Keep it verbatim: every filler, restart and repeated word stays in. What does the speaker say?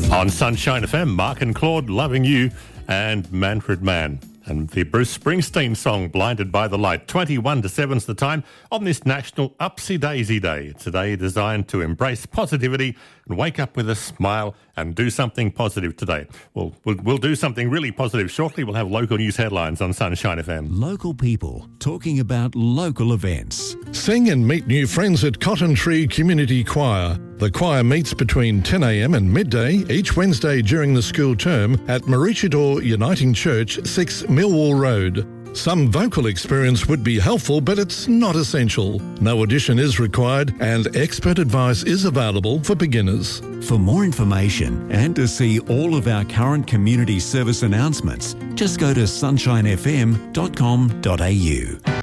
On Sunshine F M, Mark and Claude, Loving You, and Manfred Mann. And the Bruce Springsteen song, Blinded by the Light. twenty-one to seven's the time on this National Upsy Daisy Day. It's a day designed to embrace positivity and wake up with a smile and do something positive today. Well, we'll, we'll do something really positive shortly. We'll have local news headlines on Sunshine F M. Local people talking about local events. Sing and meet new friends at Cotton Tree Community Choir. The choir meets between ten a m and midday each Wednesday during the school term at Maroochydore Uniting Church, six Millwall Road. Some vocal experience would be helpful, but it's not essential. No audition is required and expert advice is available for beginners. For more information and to see all of our current community service announcements, just go to sunshine f m dot com dot a u.